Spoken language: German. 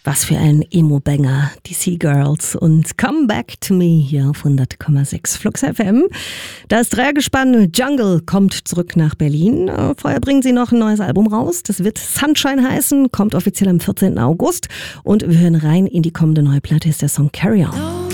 Was für ein Emo-Banger, die Seagirls und Come Back to Me hier auf 100,6 Flux FM. Das Dreiergespann Jungle kommt zurück nach Berlin. Vorher bringen sie noch ein neues Album raus. Das wird Sunshine heißen, kommt offiziell am 14. August. Und wir hören rein in die kommende neue Platte, ist der Song Carry On.